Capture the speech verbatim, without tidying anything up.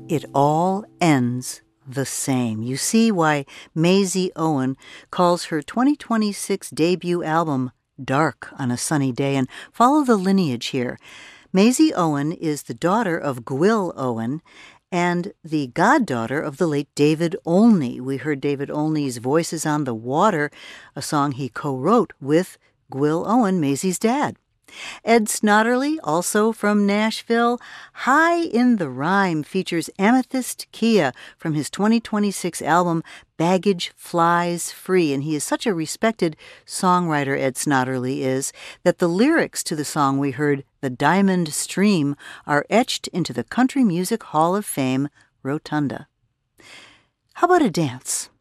It all ends the same. You see why Maisie Owen calls her twenty twenty-six debut album Dark on a Sunny Day, and follow the lineage here. Maisie Owen is the daughter of Gwyl Owen and the goddaughter of the late David Olney. We heard David Olney's Voices on the Water, a song he co-wrote with Gwyl Owen, Maisie's dad. Ed Snodderly, also from Nashville, High in the Rhyme features Amethyst Kia from his twenty twenty-six album Baggage Flies Free, and he is such a respected songwriter, Ed Snodderly is, that the lyrics to the song we heard, The Diamond Stream, are etched into the Country Music Hall of Fame rotunda. How about a dance?